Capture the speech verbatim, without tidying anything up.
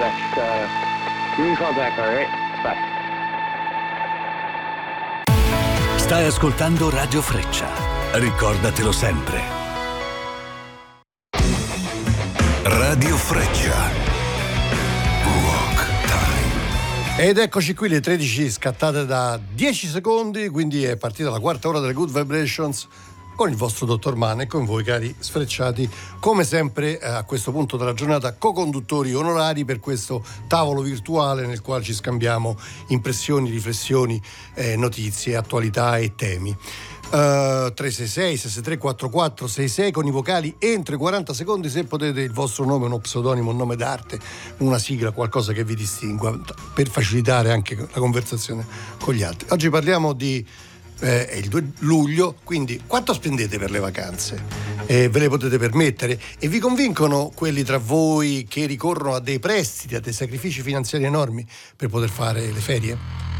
back. Uh, you can call back, all right? Bye. Stai ascoltando Radio Freccia. Ricordatelo sempre. Radio Freccia. Ed eccoci qui, le tredici scattate da dieci secondi, quindi è partita la quarta ora delle Good Vibrations con il vostro dottor Mann e con voi, cari sfrecciati, come sempre eh, a questo punto della giornata co-conduttori onorari per questo tavolo virtuale nel quale ci scambiamo impressioni, riflessioni, eh, notizie, attualità e temi. Uh, tre sei sei sei sei tre quattro quattro sei sei con i vocali entro i quaranta secondi, se potete il vostro nome, uno pseudonimo, un nome d'arte, una sigla, qualcosa che vi distingua per facilitare anche la conversazione con gli altri. Oggi parliamo di eh, è il due luglio, quindi quanto spendete per le vacanze? Eh, ve le potete permettere? E vi convincono quelli tra voi che ricorrono a dei prestiti, a dei sacrifici finanziari enormi per poter fare le ferie?